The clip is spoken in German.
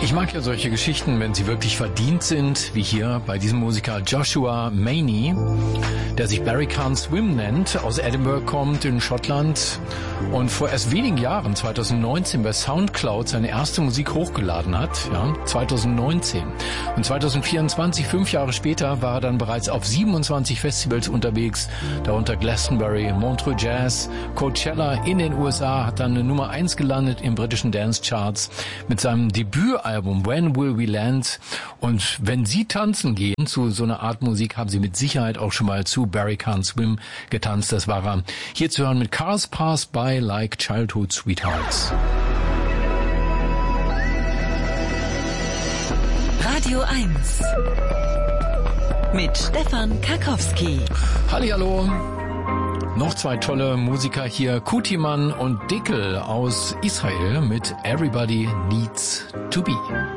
Ich mag ja solche Geschichten, wenn sie wirklich verdient sind, wie hier bei diesem Musiker Joshua Maney, der sich Barry Can't Swim nennt, aus Edinburgh kommt in Schottland und vor erst wenigen Jahren, 2019, bei Soundcloud seine erste Musik hochgeladen hat, ja, 2019. Und 2024, 5 Jahre später, war er dann bereits auf 27 Festivals unterwegs, darunter Glastonbury, Montreux Jazz, Coachella in den USA, hat dann eine Nummer 1 gelandet im britischen Dance Charts mit seinem Debütalbum When Will We Land. Und wenn Sie tanzen gehen zu so einer Art Musik, haben Sie mit Sicherheit auch schon mal zu Barry Can't Swim getanzt. Das war er. Hier zu hören mit Cars Pass By Like Childhood Sweethearts. Radio 1 mit Stefan Karkowski. Hallihallo. Noch 2 tolle Musiker hier, Kutiman und Dickel aus Israel mit Everybody Needs to Be.